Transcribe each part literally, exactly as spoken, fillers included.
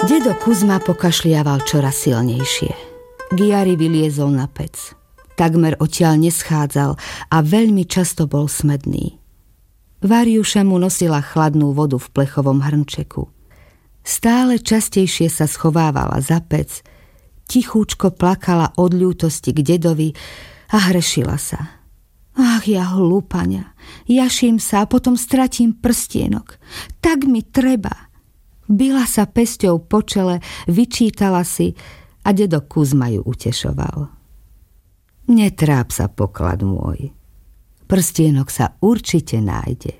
Dedo Kuzma pokašliaval čoraz silnejšie. K Jari vyliezol na pec. Takmer odtiaľ neschádzal a veľmi často bol smedný. Variuša mu nosila chladnú vodu v plechovom hrnčeku. Stále častejšie sa schovávala za pec, tichúčko plakala od ľútosti k dedovi a hrešila sa. Ach, ja hlúpaňa, jaším sa a potom stratím prstienok. Tak mi treba. Bila sa pesťou po čele, vyčítala si a dedo Kuzma ju utešoval. Netráp sa, poklad môj. Prstienok sa určite nájde.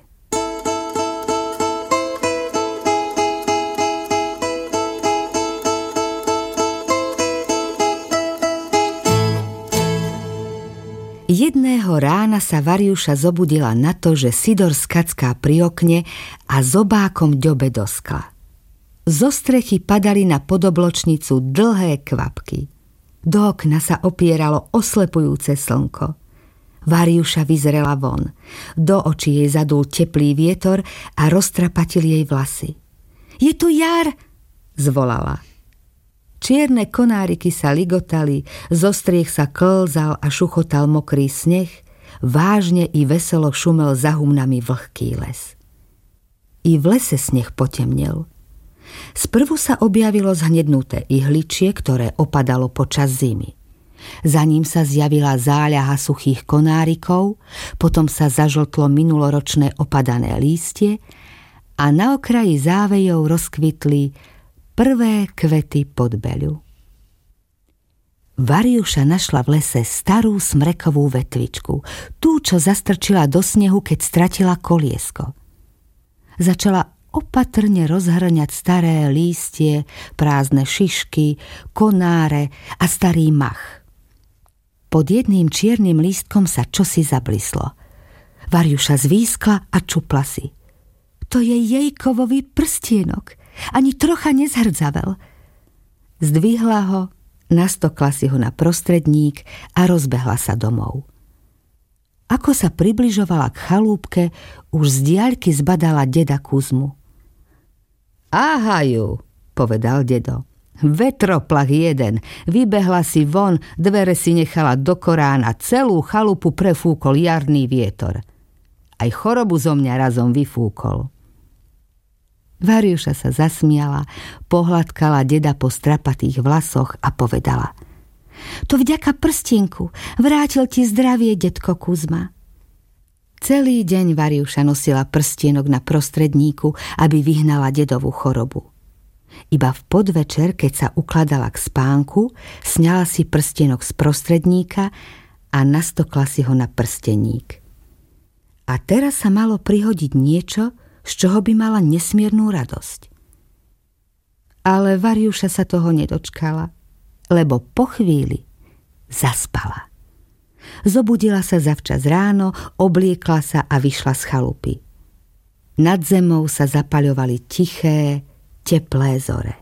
Jedného rána sa Variuša zobudila na to, že Sidor skacká pri okne a zobákom ďobe do skla. Zo strechy padali na podobločnicu dlhé kvapky. Do okna sa opieralo oslepujúce slnko. Variuša vyzrela von. Do očí jej zadul teplý vietor a roztrapatil jej vlasy. Je tu jar! Zvolala. Čierne konáriky sa ligotali, zo striech sa klzal a šuchotal mokrý sneh, vážne i veselo šumel za humnami vlhký les. I v lese sneh potemnel. Sprvu sa objavilo zhnednuté ihličie, ktoré opadalo počas zimy. Za ním sa zjavila záľaha suchých konárikov, potom sa zažltlo minuloročné opadané lístie a na okraji závejov rozkvitli prvé kvety podbeľu. Variuša našla v lese starú smrekovú vetvičku, tú, čo zastrčila do snehu, keď stratila koliesko. Začala opatrne rozhrňať staré lístie, prázdne šišky, konáre a starý mach. Pod jedným čiernym lístkom sa čosi zablislo. Variuša zvískla a čupla si. To je jej kovový prstienok, ani trocha nezhrdzavel. Zdvihla ho, nastokla si ho na prostredník a rozbehla sa domov. Ako sa približovala k chalúbke, už z diaľky zbadala deda Kuzmu. Ahaju, povedal dedo. Vetroplach jeden, vybehla si von, dvere si nechala do korána, celú chalupu prefúkol jarný vietor. Aj chorobu zo mňa razom vyfúkol. Variuša sa zasmiala, pohľadkala deda po strapatých vlasoch a povedala. To vďaka prstienku, vrátil ti zdravie, detko Kuzma. Celý deň Variuša nosila prstienok na prostredníku, aby vyhnala dedovú chorobu. Iba v podvečer, keď sa ukladala k spánku, sňala si prstienok z prostredníka a nastokla si ho na prsteník. A teraz sa malo prihodiť niečo, z čoho by mala nesmiernu radosť. Ale Variuša sa toho nedočkala, lebo po chvíli zaspala. Zobudila sa zavčas ráno, obliekla sa a vyšla z chalupy. Nad zemou sa zapaľovali tiché, teplé zore.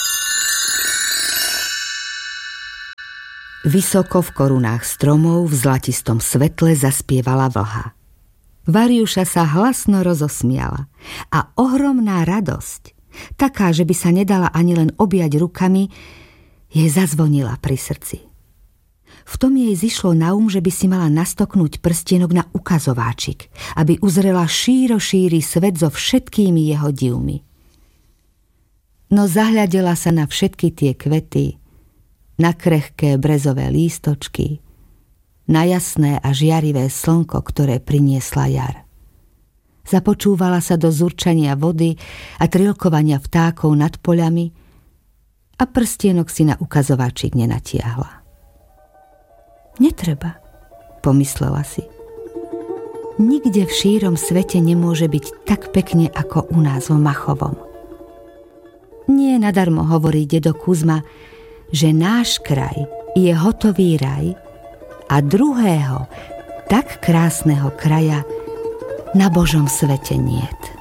Vysoko v korunách stromov v zlatistom svetle zaspievala vlha. Variuša sa hlasno rozosmiala a ohromná radosť, taká, že by sa nedala ani len objať rukami, jej zazvonila pri srdci. V tom jej zišlo na um, že by si mala nastoknúť prstienok na ukazováčik, aby uzrela šíro šíry svet so všetkými jeho divmi. No zahľadela sa na všetky tie kvety, na krehké brezové lístočky, na jasné a žiarivé slnko, ktoré priniesla jar. Započúvala sa do zurčania vody a trilkovania vtákov nad poľami a prstienok si na ukazováčik nenatiahla. Netreba, pomyslela si. Nikde v šírom svete nemôže byť tak pekne ako u nás v Machovom. Nie nadarmo hovorí dedo Kuzma, že náš kraj je hotový raj a druhého, tak krásneho kraja na Božom svete niet.